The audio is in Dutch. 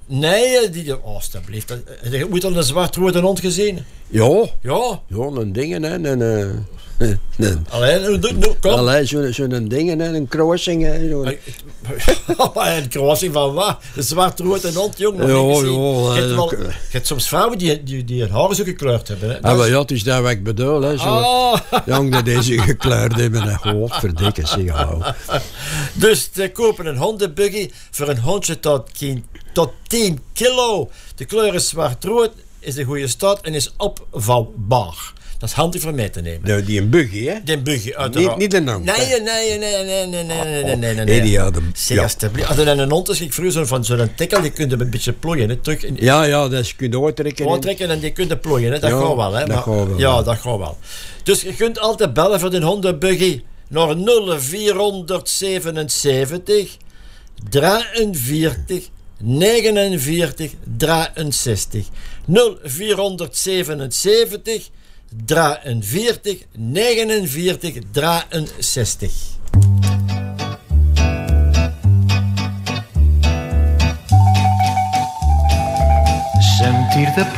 Nee, alstublieft. Je moet al een zwart-rode hond gezien. Ja, Ja. een dingen, hè. Allee, kom. Allee, zo'n dingen, hè. Een crossing, hè. Een crossing van wat? Een zwart-rode hond, jongen. Je hebt soms vrouwen die hun haar zo gekleurd hebben. Hè? Maar ja, het is dat wat ik bedoel, hè. Jong dat deze gekleurd hebben. Godverdikke, zeg hallo. Dus ze kopen een hondenbuggy voor een hondje tot 10 kilo. De kleur is zwart-rood, is in goede staat en is opvouwbaar. Dat is handig voor mij te nemen. Nou, die een buggy, hè? Die buggy, uiteraard. Niet een hond. Nee. Alsjeblieft. Als er een hond is, ik vroeger zo'n tikkel, die kun je een beetje plooien. Hè, terug in, Ja, dat je kunt doortrekken. Doortrekken en die kun je plooien. Hè. Dat gaat wel, hè. Dat gaat wel. Ja, dat gaat wel. Dus je kunt altijd bellen voor de hondenbuggy naar 0477 43 49 63. 0477 43 49 63. Sentir de